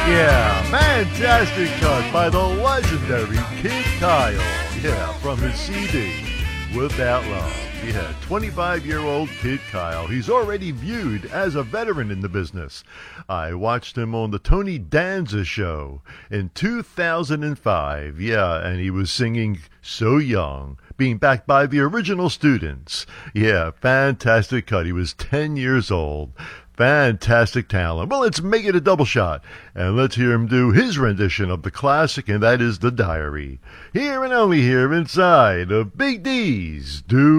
Yeah, fantastic cut by the legendary Kid Kyle. Yeah, from his CD, Without Love. Yeah, 25-year-old Kid Kyle. He's already viewed as a veteran in the business. I watched him on the Tony Danza show in 2005. Yeah, and he was singing So Young, being backed by the original Students. Yeah, fantastic cut. He was 10 years old. Fantastic talent. Well, let's make it a double shot, and let's hear him do his rendition of the classic, and that is The Diary. Here and only here inside of Big D's Do